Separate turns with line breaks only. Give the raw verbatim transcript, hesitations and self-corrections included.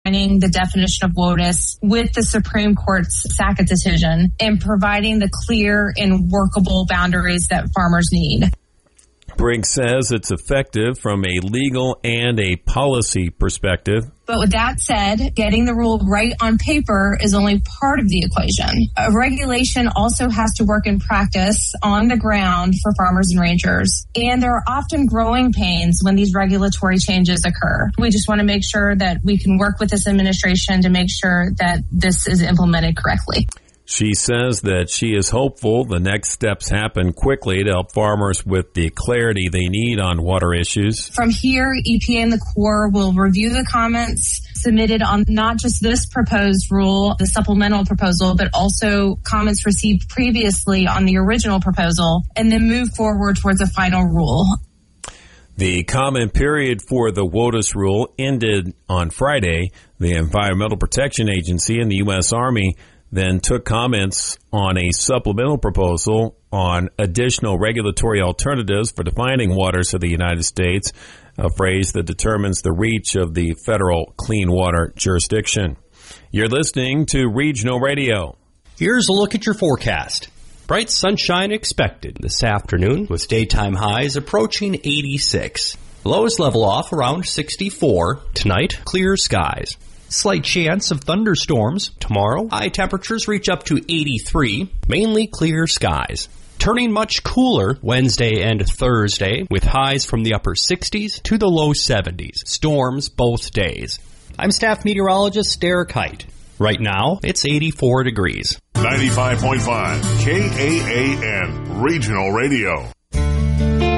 aligning the definition of WOTUS with the Supreme Court's SACA decision and providing the clear and workable boundaries that farmers need.
Briggs says it's effective from a legal and a policy perspective.
But with that said, getting the rule right on paper is only part of the equation. A regulation also has to work in practice on the ground for farmers and ranchers. And there are often growing pains when these regulatory changes occur. We just want to make sure that we can work with this administration to make sure that this is implemented correctly.
She says that she is hopeful the next steps happen quickly to help farmers with the clarity they need on water issues.
From here, E P A and the Corps will review the comments submitted on not just this proposed rule, the supplemental proposal, but also comments received previously on the original proposal, and then move forward towards a final rule.
The comment period for the WOTUS rule ended on Friday. The Environmental Protection Agency and the U S Army then took comments on a supplemental proposal on additional regulatory alternatives for defining waters of the United States, a phrase that determines the reach of the federal clean water jurisdiction. You're listening to Regional Radio.
Here's a look at your forecast. Bright sunshine expected this afternoon with daytime highs approaching eighty-six. Lows level off around sixty-four. Tonight, clear skies. Slight chance of thunderstorms. Tomorrow, high temperatures reach up to eighty-three, mainly clear skies. Turning much cooler Wednesday and Thursday with highs from the upper sixties to the low seventies. Storms both days. I'm staff meteorologist Derek Height. Right now, it's eighty-four degrees.
ninety-five point five K A A N Regional Radio.